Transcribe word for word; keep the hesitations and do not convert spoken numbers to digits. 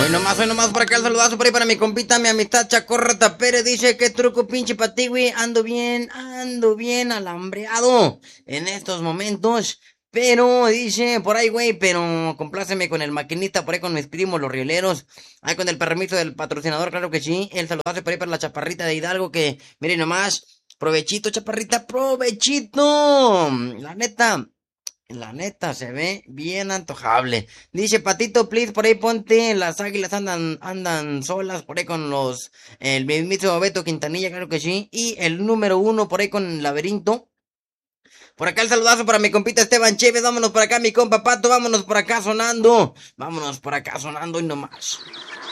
Hoy nomás, hoy nomás por acá el saludazo por ahí para mi compita, mi amistad Chacorrata Pérez. Dice, qué truco pinche pa' ti, güey. Ando bien, ando bien alambreado en estos momentos. Pero, dice, por ahí, güey, pero compláceme con el maquinista, por ahí con mis primos, los rioleros. Ahí con el permiso del patrocinador, claro que sí. El saludazo por ahí para la chaparrita de Hidalgo, que, miren nomás, provechito, chaparrita, provechito. La neta. La neta, se ve bien antojable. Dice Patito, please, por ahí ponte. Las águilas andan, andan solas, por ahí con los, el mismísimo Beto Quintanilla, claro que sí. Y el número uno, por ahí con el laberinto. Por acá el saludazo para mi compita Esteban Chévez. Vámonos por acá, mi compa Pato. Vámonos por acá sonando. Vámonos por acá sonando y no más.